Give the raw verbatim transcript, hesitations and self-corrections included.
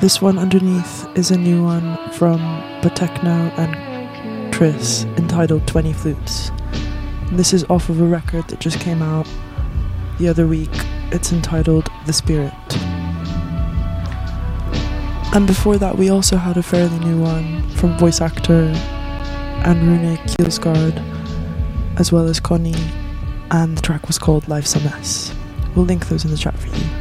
This one underneath is a new one from Botechno and Tris entitled twenty Flutes. This is off of a record that just came out the other week. It's entitled The Spirit. And before that we also had a fairly new one from voice actor and Rune Kielsgaard, as well as Connie, and the track was called Life's a Mess. We'll link those in the chat for you.